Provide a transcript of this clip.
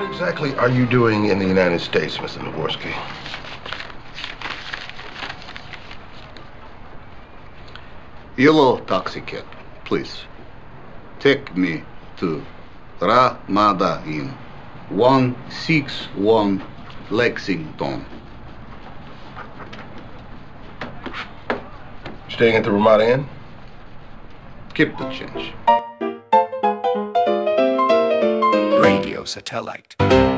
exactly are you doing in the United States, Mr. Navorsky? Yellow taxicab, please. Take me to Ramada Inn, 161 Lexington. Staying at the Ramada Inn? Keep the change. Radio Satellite.